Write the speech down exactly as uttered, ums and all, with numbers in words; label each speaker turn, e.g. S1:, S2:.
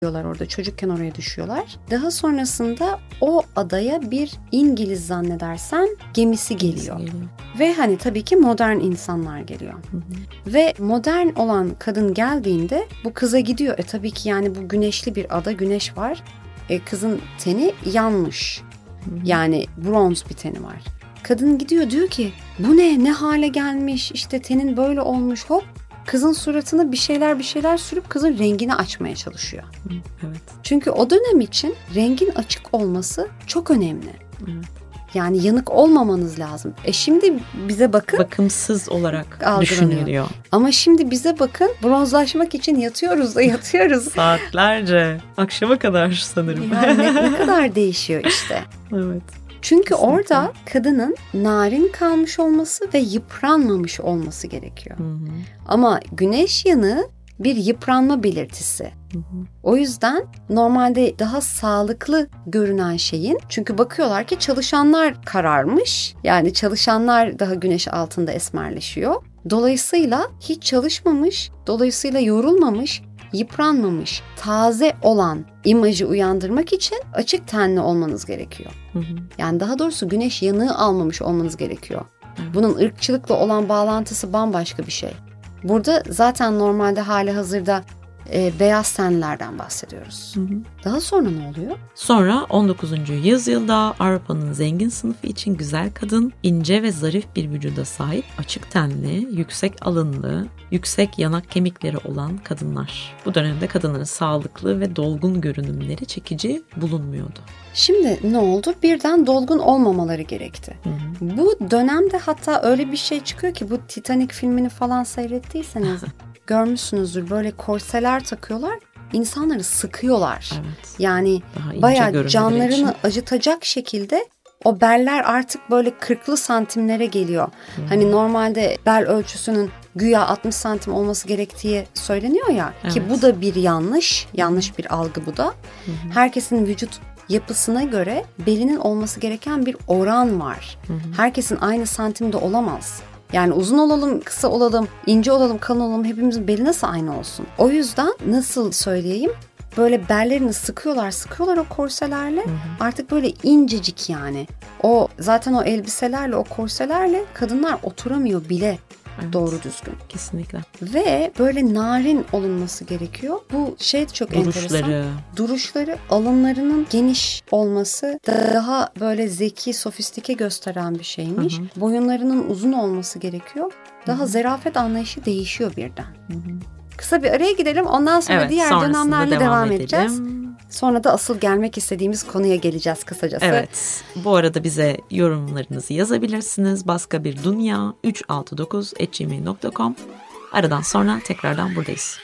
S1: orada. Çocukken oraya düşüyorlar. Daha sonrasında o adaya bir İngiliz zannedersen gemisi geliyor. Gemisi geliyor. Ve hani tabii ki modern insanlar geliyor. Hı hı. Ve modern olan kadın geldiğinde bu kıza gidiyor. E tabii ki yani bu güneşli bir ada, güneş var. E, kızın teni yanmış. Hı hı. Yani bronz bir teni var. Kadın gidiyor, diyor ki bu ne? Ne hale gelmiş? İşte tenin böyle olmuş, hop. Kızın suratına bir şeyler bir şeyler sürüp kızın rengini açmaya çalışıyor.
S2: Evet.
S1: Çünkü o dönem için rengin açık olması çok önemli.
S2: Evet.
S1: Yani yanık olmamanız lazım. E şimdi bize bakın.
S2: Bakımsız olarak düşünülüyor.
S1: Ama şimdi bize bakın, bronzlaşmak için yatıyoruz da yatıyoruz.
S2: Saatlerce. Akşama kadar sanırım.
S1: Yani ne, ne kadar değişiyor işte.
S2: Evet.
S1: Çünkü
S2: Kesinlikle.
S1: orada kadının narin kalmış olması ve yıpranmamış olması gerekiyor. Hı hı. Ama güneş yanığı bir yıpranma belirtisi. Hı hı. O yüzden normalde daha sağlıklı görünen şeyin, çünkü bakıyorlar ki çalışanlar kararmış. Yani çalışanlar daha güneş altında esmerleşiyor. Dolayısıyla hiç çalışmamış, dolayısıyla yorulmamış, yıpranmamış, taze olan imajı uyandırmak için açık tenli olmanız gerekiyor. Hı hı. Yani daha doğrusu güneş yanığı almamış olmanız gerekiyor. Hı. Bunun ırkçılıkla olan bağlantısı bambaşka bir şey. Burada zaten normalde hali hazırda e, beyaz tenlilerden bahsediyoruz. Hı hı. Daha sonra ne oluyor?
S2: Sonra on dokuzuncu yüzyılda Avrupa'nın zengin sınıfı için güzel kadın, ince ve zarif bir vücuda sahip, açık tenli, yüksek alınlı, yüksek yanak kemikleri olan kadınlar. Bu dönemde kadınların sağlıklı ve dolgun görünümleri çekici bulunmuyordu.
S1: Şimdi ne oldu? Birden dolgun olmamaları gerekti. Hı hı. Bu dönemde hatta öyle bir şey çıkıyor ki, bu Titanic filmini falan seyrettiyseniz görmüşsünüzdür. Böyle korseler takıyorlar. İnsanları sıkıyorlar.
S2: Evet.
S1: Yani bayağı canlarını için acıtacak şekilde o beller artık böyle kırklı santimlere geliyor. Hmm. Hani normalde bel ölçüsünün güya altmış santim olması gerektiği söyleniyor ya. Evet. Ki bu da bir yanlış. Yanlış bir algı bu da. Hmm. Herkesin vücut yapısına göre belinin olması gereken bir oran var. Hmm. Herkesin aynı santimde olamaz. Yani uzun olalım, kısa olalım, ince olalım, kalın olalım, hepimizin beli nasıl aynı olsun? O yüzden nasıl söyleyeyim? Böyle bellerini sıkıyorlar, sıkıyorlar o korselerle. Hı hı. Artık böyle incecik yani. O zaten o elbiselerle, o korselerle kadınlar oturamıyor bile. Evet. Doğru düzgün.
S2: Kesinlikle.
S1: Ve böyle narin olunması gerekiyor. Bu şey çok
S2: Duruşları.
S1: enteresan. Duruşları, alınlarının geniş olması daha böyle zeki, sofistike gösteren bir şeymiş. Hı hı. Boyunlarının uzun olması gerekiyor. Daha hı hı. zerafet anlayışı değişiyor birden. Hı hı. Kısa bir araya gidelim. Ondan sonra evet, diğer dönemlerle devam, devam edeceğiz. Sonra da asıl gelmek istediğimiz konuya geleceğiz kısacası.
S2: Evet. Bu arada bize yorumlarınızı yazabilirsiniz. Başka bir dünya üç altı dokuz at gmail nokta com. Aradan sonra tekrardan buradayız.